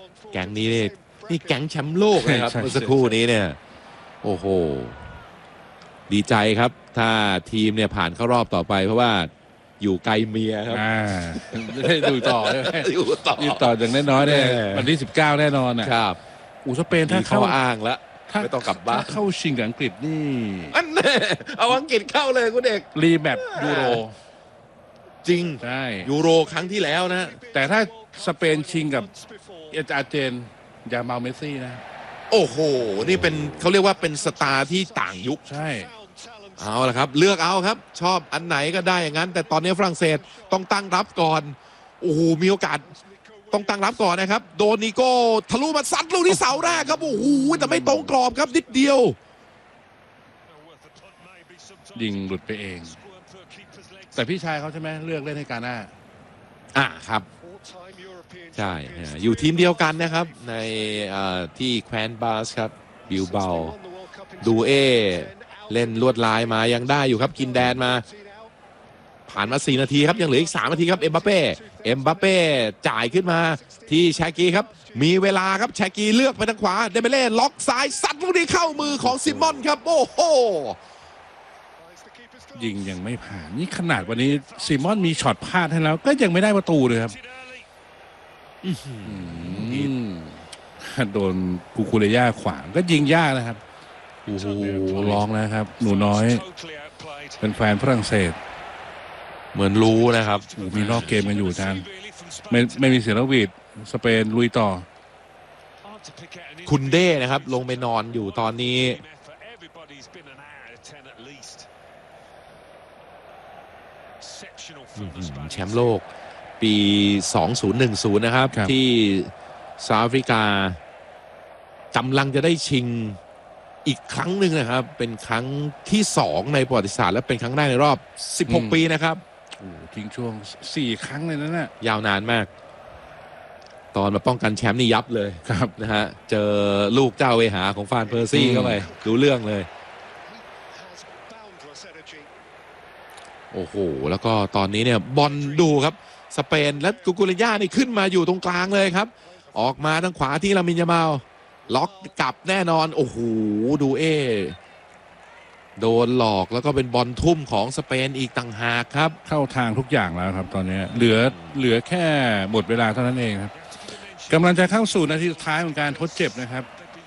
แก๊งนี้นี่แก๊งแชมป์โลกนะครับเมื่อสักครู่นี้เนี่ยโอ้โหดีใจครับถ้าทีมเนี่ยผ่านเข้ารอบต่อไปเพราะว่าอยู่ไกลเมียครับได้ดูต่ออยู่ต่ออย่างน้อยๆเนี่ยวันที่19แน่นอนนะครับสเปนถ้าเข้าอ้างแล้วไม่ต้องกลับบ้านเข้าชิงกับอังกฤษนี่อันนี้เอาอังกฤษเข้าเลยคุณเอกรีแมตช์ยูโรจริงใช่ยูโรครั้งที่แล้วนะแต่ถ้าสเปนชิงกับอาร์เจนอย่ามาเมสซี่นะโอ้โหนี่เป็นเขาเรียกว่าเป็นสตาร์ที่ต่างยุคใช่เอาละครับเลือกเอาครับชอบอันไหนก็ได้อย่างนั้นแต่ตอนนี้ฝรั่งเศสต้องตั้งรับก่อนโอ้โหมีโอกาสต้องตั้งรับก่อนนะครับโดนนิโก้ทะลุมาซัดลูกที่เสาแรกครับโอ้โหแต่ไม่ตรงกรอบครับนิดเดียวยิงหลุดไปเองแต่พี่ชายเขาใช่ไหมเลือกเล่นให้กาน่าครับใช่อยู่ทีมเดียวกันนะครับในที่แคว้นบาสครับบิลเบาดูเล่นลวดลายมายังได้อยู่ครับกินแดนมาผ่านมา4 นาทีครับยังเหลืออีก3 นาทีครับเอ็มบัปเป้จ่ายขึ้นมาที่แชกีครับมีเวลาครับแชกีเลือกไปทางขวาเดเบเล่ล็อกซ้ายซัดลูกนี้เข้ามือของซิมอนครับโอ้โหยิงยังไม่ผ่านนี่ขนาดวันนี้ซิมอนมีช็อตพลาดให้แล้วก็ยังไม่ได้ประตูเลยครับโดนกูเลย่าขวางก็ยิงยากนะครับโอ้โหร้องนะครับหนูน้อยเป็นแฟนฝรั่งเศสเหมือนรู้นะครับมีนอกเกมกันอยู่จานไม่มีเสียงนกหวีดสเปนลุยต่อคุณเด้นะครับลงไปนอนอยู่ตอนนี้แชมป์โลกปี 2010 นะครับที่เซาท์แอฟริกากำลังจะได้ชิงอีกครั้งหนึ่งนะครับเป็นครั้งที่2ในประวัติศาสตร์และเป็นครั้งแรกในรอบ16 ปีนะครับทิ้งช่วง4 ครั้งเลยนั่นแหละยาวนานมากตอนมาป้องกันแชมป์นี่ยับเลยครับนะฮะเจอลูกเจ้าเวหาของฟานเพอร์ซี่เข้าไปรู้เรื่องเลยโอ้โหแล้วก็ตอนนี้เนี่ยบอลดูครับสเปนและกุกุเรย่านี่ขึ้นมาอยู่ตรงกลางเลยครับออกมาทางขวาที่ลามินยามาลล็อกกลับแน่นอนโอ้โหดูโดนหลอกแล้วก็เป็นบอลทุ่มของสเปนอีกต่างหากครับเข้าทางทุกอย่างแล้วครับตอนนี้เหลือแค่หมดเวลาเท่านั้นเองครับกำลังจะเข้าสู่นาทีสุดท้ายของการทดเจ็บนะครับ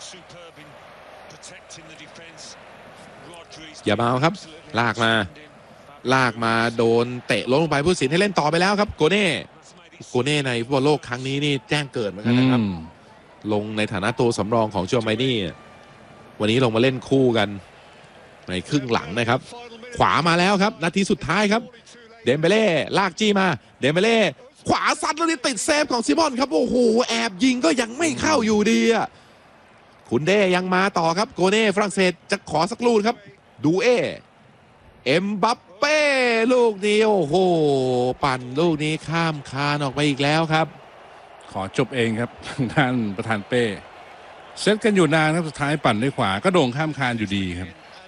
อย่ามาครับลากมาโดนเตะล้มลงไปผู้ตัดสินให้เล่นต่อไปแล้วครับโกเน่ในฟุตบอลโลกครั้งนี้นี่แจ้งเกิดเหมือนกันนะครับลงในฐานะตัวสำรองของโจไมนี่วันนี้ลงมาเล่นคู่กันในครึ่งหลังนะครับขวามาแล้วครับนาทีสุดท้ายครับเดมเบเล่ลากจี้มาเดมเบเล่ขวาซัดแล้วนี่ติดเซฟของซิมอนครับโอ้โหแอบยิงก็ยังไม่เข้าอยู่ดีอ่ะคุณเด้ยังมาต่อครับโกเน่ฝรั่งเศสจะขอสักลูกครับดูเอ็มบัปเป้ลูกนี้โอ้โหปั่นลูกนี้ข้ามคานออกไปอีกแล้วครับขอจบเองครับทางด้านประธานเป้เซตกันอยู่นานครับสุดท้ายปั่นด้วยขวาก็โด่งข้ามคานอยู่ดีครับ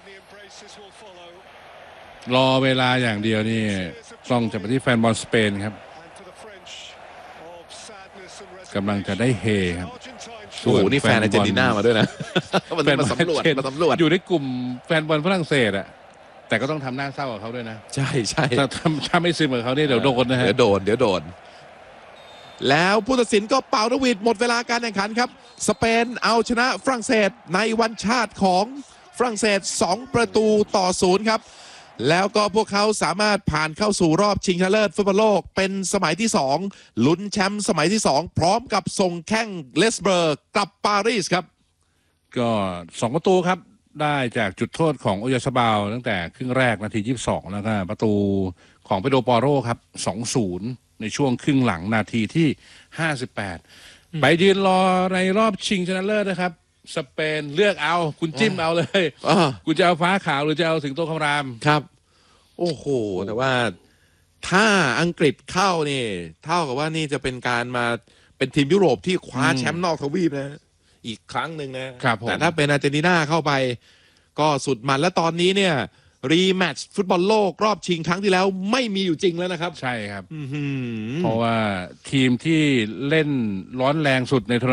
รอเวลาอย่างเดียวนี่ต้องจะไปที่แฟนบอลสเปนครับกำลังจะได้เฮครับโอ้โหนี่แฟนอาร์เจนตินามาด้วยนะมาสำรวจอยู่ในกลุ่มแฟนบอลฝรั่งเศสอะแต่ก็ต้องทำหน้าเศร้ากับเขาด้วยนะใช่ถ้าไม่ซึมกับเขาเนี่ยเดี๋ยวโดนนะฮะเดี๋ยวโดนแล้วผู้ตัดสินก็เป่านกหวีดหมดเวลาการแข่งขันครับสเปนเอาชนะฝรั่งเศสในวันชาติของฝรั่งเศส2-0ครับแล้วก็พวกเขาสามารถผ่านเข้าสู่รอบชิงชนะเลิศฟุตบอลโลกเป็นสมัยที่2ลุ้นแชมป์สมัยที่2พร้อมกับส่งแข้งเลสเบิร์กกลับปารีสครับก็2 ประตูครับได้จากจุดโทษของโอยาซาบาลตั้งแต่ครึ่งแรกนาที22แล้วก็ประตูของเปโดรปอโรครับ 2-0 ในช่วงครึ่งหลังนาทีที่58ไปยืนรอในรอบชิงชนะเลิศนะครับสเปนเลือกเอาคุณจิ้มเอาเลยคุณจะเอาฟ้าขาวหรือจะเอาสิงโตคำรามครับโอ้โหแต่ว่าถ้าอังกฤษเข้านี่เท่ากับว่านี่จะเป็นการมาเป็นทีมยุโรปที่คว้าแชมป์นอกทวีปนะอีกครั้งหนึ่งนะแต่ถ้าเป็นอาร์เจนตินาเข้าไปก็สุดมันและตอนนี้เนี่ยรีแมตช์ฟุตบอลโลกรอบชิงครั้งที่แล้วไม่มีอยู่จริงแล้วนะครับใช่ครับเพราะว่าทีมที่เล่นร้อนแรงสุดใน